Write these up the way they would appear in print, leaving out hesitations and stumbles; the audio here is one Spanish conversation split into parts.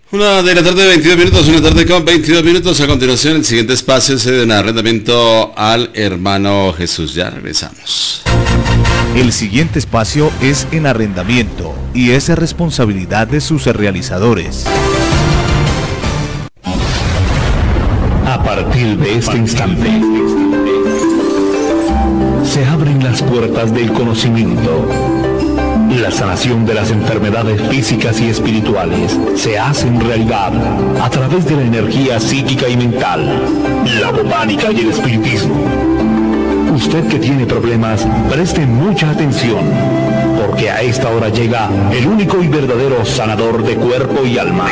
Una de la tarde, 22 minutos, una tarde con 22 minutos. A continuación, el siguiente espacio se da un arrendamiento al hermano Jesús. Ya regresamos. El siguiente espacio es en arrendamiento y es responsabilidad de sus realizadores. A partir de este instante, se abren las puertas del conocimiento. La sanación de las enfermedades físicas y espirituales se hacen realidad a través de la energía psíquica y mental, la botánica y el espiritismo. Usted que tiene problemas, preste mucha atención, porque a esta hora llega el único y verdadero sanador de cuerpo y alma.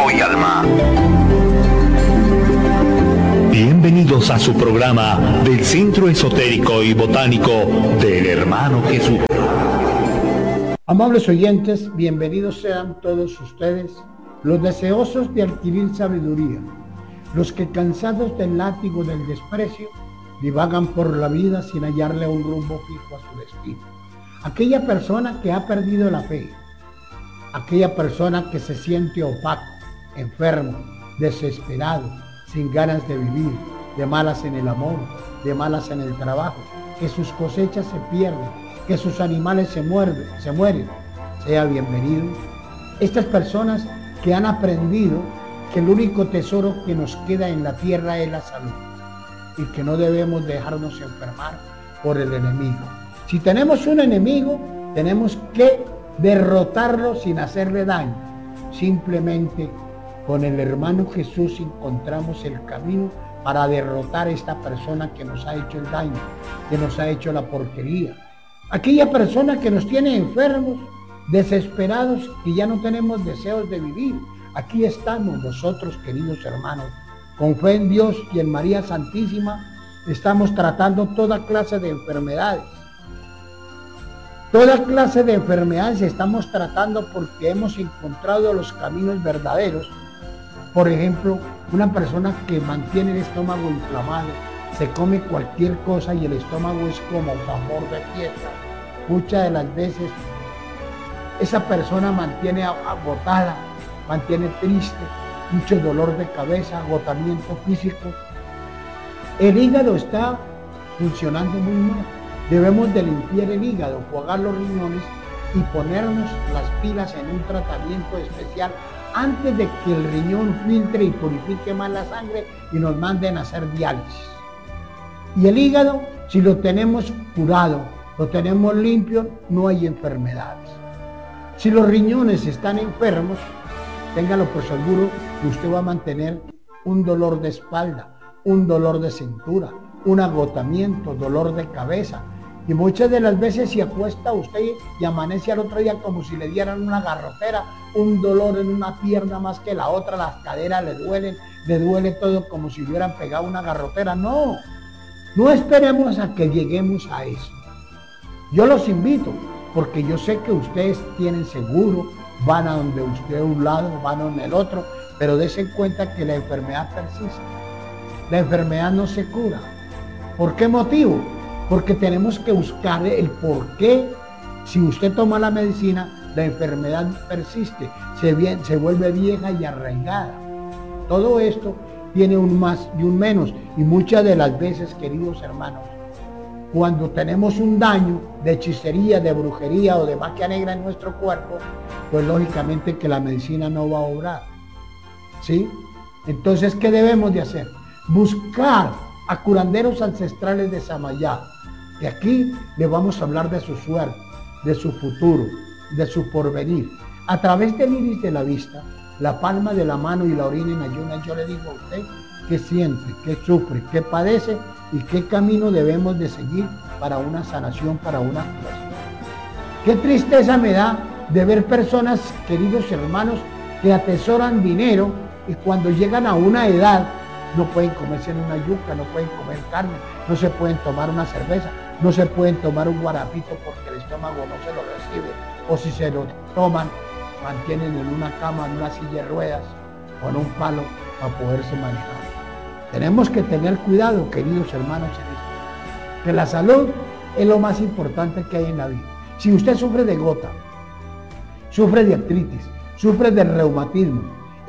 Bienvenidos a su programa del Centro Esotérico y Botánico del Hermano Jesús. Amables oyentes, bienvenidos sean todos ustedes, los deseosos de adquirir sabiduría, los que cansados del látigo del desprecio, divagan por la vida sin hallarle un rumbo fijo a su destino. Aquella persona que ha perdido la fe, aquella persona que se siente opaco, enfermo, desesperado, sin ganas de vivir, de malas en el amor, de malas en el trabajo, que sus cosechas se pierden, que sus animales se mueren, sea bienvenido. Estas personas que han aprendido que el único tesoro que nos queda en la tierra es la salud y que no debemos dejarnos enfermar por el enemigo. Si tenemos un enemigo, tenemos que derrotarlo sin hacerle daño. Simplemente con el hermano Jesús encontramos el camino para derrotar a esta persona que nos ha hecho el daño, que nos ha hecho la porquería. Aquella persona que nos tiene enfermos, desesperados, que ya no tenemos deseos de vivir. Aquí estamos nosotros, queridos hermanos, con fe en Dios y en María Santísima, estamos tratando toda clase de enfermedades. Toda clase de enfermedades estamos tratando porque hemos encontrado los caminos verdaderos. Por ejemplo, una persona que mantiene el estómago inflamado, se come cualquier cosa y el estómago es como tambor de fiesta. Muchas de las veces esa persona mantiene agotada, mantiene triste, mucho dolor de cabeza, agotamiento físico. El hígado está funcionando muy mal. Debemos de limpiar el hígado, jugar los riñones y ponernos las pilas en un tratamiento especial antes de que el riñón filtre y purifique más la sangre y nos manden a hacer diálisis. Y el hígado, si lo tenemos curado, lo tenemos limpio, no hay enfermedades. Si los riñones están enfermos, téngalo por seguro que usted va a mantener un dolor de espalda, un dolor de cintura, un agotamiento, dolor de cabeza. Y muchas de las veces se acuesta usted y amanece al otro día como si le dieran una garrotera, un dolor en una pierna más que la otra, las caderas le duele todo como si le hubieran pegado una garrotera. No esperemos a que lleguemos a eso. Yo los invito, porque yo sé que ustedes tienen seguro, van a donde usted a un lado, van a donde el otro, pero dense cuenta que la enfermedad persiste. La enfermedad no se cura. ¿Por qué motivo? Porque tenemos que buscar el por qué. Si usted toma la medicina, la enfermedad persiste, se vuelve vieja y arraigada. Todo esto tiene un más y un menos. Y muchas de las veces, queridos hermanos, cuando tenemos un daño de hechicería, de brujería o de magia negra en nuestro cuerpo, pues lógicamente que la medicina no va a obrar. ¿Sí? Entonces, ¿qué debemos de hacer? Buscar a curanderos ancestrales de Samayá. Y aquí le vamos a hablar de su suerte, de su futuro, de su porvenir. A través del iris de la vista, la palma de la mano y la orina en ayunas, yo le digo a usted qué siente, qué sufre, qué padece y qué camino debemos de seguir para una sanación, para una curación. Qué tristeza me da de ver personas, queridos hermanos, que atesoran dinero y cuando llegan a una edad no pueden comerse una yuca, no pueden comer carne, no se pueden tomar una cerveza, no se pueden tomar un guarapito porque el estómago no se lo recibe, o si se lo toman, mantienen en una cama, en una silla de ruedas, con un palo para poderse manejar. Tenemos que tener cuidado, queridos hermanos, en esto, que la salud es lo más importante que hay en la vida. Si usted sufre de gota, sufre de artritis, sufre de reumatismo,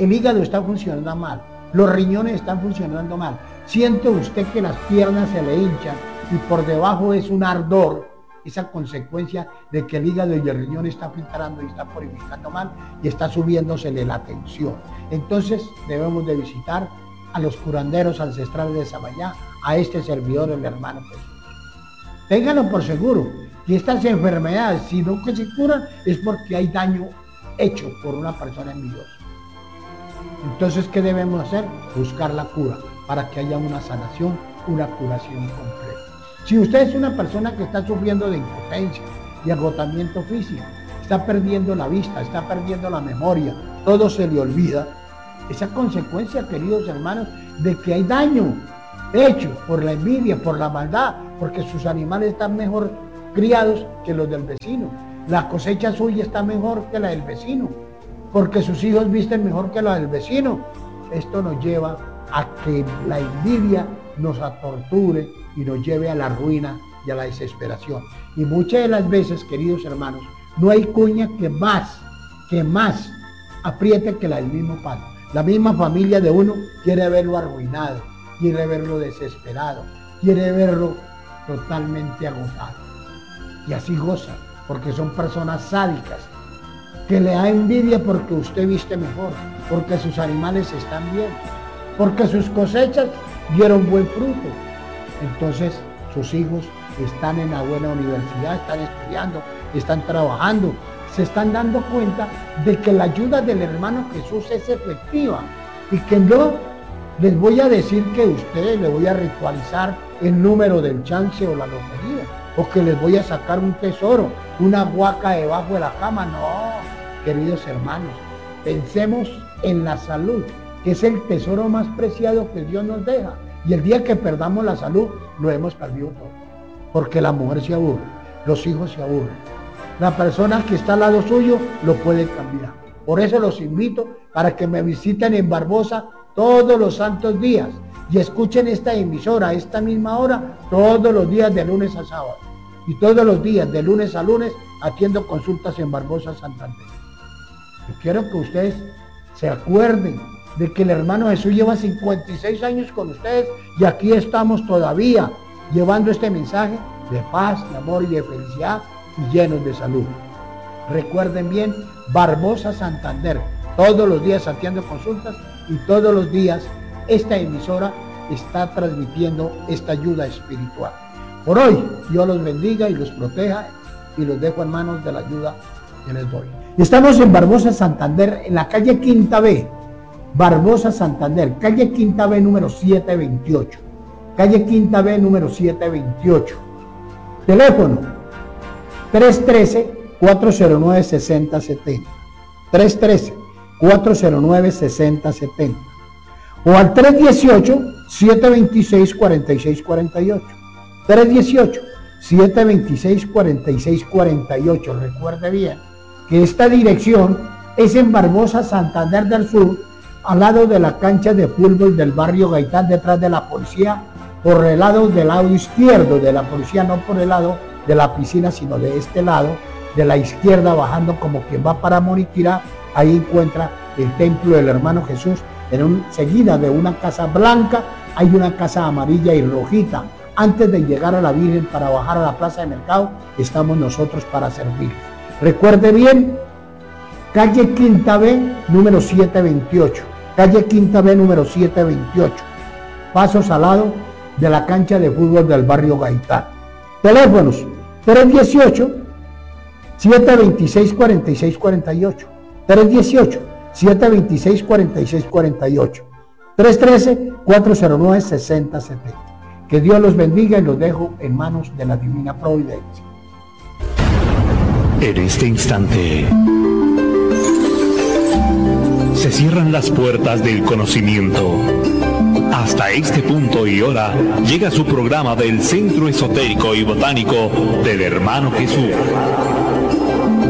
el hígado está funcionando mal, los riñones están funcionando mal, siente usted que las piernas se le hinchan y por debajo es un ardor, esa consecuencia de que el hígado y el riñón está filtrando y está purificando mal y está subiéndosele la tensión. Entonces debemos de visitar a los curanderos ancestrales de Samaná, a este servidor, el hermano Jesús. Ténganlo por seguro que estas enfermedades, si no que se curan, es porque hay daño hecho por una persona envidiosa. Entonces, ¿qué debemos hacer? Buscar la cura para que haya una sanación, una curación completa. Si usted es una persona que está sufriendo de impotencia, de agotamiento físico, está perdiendo la vista, está perdiendo la memoria, todo se le olvida, esa consecuencia, queridos hermanos, de que hay daño hecho por la envidia, por la maldad, porque sus animales están mejor criados que los del vecino. La cosecha suya está mejor que la del vecino, porque sus hijos visten mejor que la del vecino. Esto nos lleva a que la envidia nos atorture y nos lleve a la ruina y a la desesperación. Y muchas de las veces, queridos hermanos, no hay cuña que más apriete que la del mismo palo. La misma familia de uno quiere verlo arruinado, quiere verlo desesperado, quiere verlo totalmente agotado. Y así goza, porque son personas sádicas, que le da envidia porque usted viste mejor, porque sus animales están bien, porque sus cosechas dieron buen fruto. Entonces sus hijos están en la buena universidad, están estudiando, están trabajando, se están dando cuenta de que la ayuda del hermano Jesús es efectiva y que no les voy a decir que ustedes le voy a ritualizar el número del chance o la lotería, o que les voy a sacar un tesoro, una huaca debajo de la cama. No, queridos hermanos, pensemos en la salud, que es el tesoro más preciado que Dios nos deja. Y el día que perdamos la salud, lo hemos perdido todo. Porque la mujer se aburre, los hijos se aburren. La persona que está al lado suyo lo puede cambiar. Por eso los invito para que me visiten en Barbosa todos los santos días y escuchen esta emisora a esta misma hora todos los días de lunes a sábado. Y todos los días de lunes a lunes atiendo consultas en Barbosa, Santander. Yo quiero que ustedes se acuerden de que el hermano Jesús lleva 56 años con ustedes y aquí estamos todavía llevando este mensaje de paz, de amor y de felicidad y llenos de salud. Recuerden bien, Barbosa, Santander, todos los días atiendo consultas y todos los días esta emisora está transmitiendo esta ayuda espiritual. Por hoy, Dios los bendiga y los proteja y los dejo en manos de la ayuda que les doy. Estamos en Barbosa, Santander, en la calle Quinta B. Barbosa, Santander, calle Quinta B número 728. Calle Quinta B número 728. Teléfono 313-409-6070. 313-409-6070. O al 318-726-4648. 318-726-4648. Recuerde bien que esta dirección es en Barbosa, Santander del Sur, al lado de la cancha de fútbol del barrio Gaitán, detrás de la policía, por el lado del lado izquierdo de la policía, no por el lado de la piscina, sino de este lado, de la izquierda, bajando como quien va para Moriquirá. Ahí encuentra el templo del hermano Jesús. Seguida de una casa blanca, hay una casa amarilla y rojita. Antes de llegar a la Virgen para bajar a la plaza de mercado, estamos nosotros para servir. Recuerde bien, calle Quinta B, número 728. Calle Quinta B, número 728. Pasos al lado de la cancha de fútbol del barrio Gaitán. Teléfonos 318-726-4648. 318-726-4648. 313-409-6070. Que Dios los bendiga y los dejo en manos de la divina providencia. En este instante se cierran las puertas del conocimiento. Hasta este punto y hora llega su programa del Centro Esotérico y Botánico del Hermano Jesús.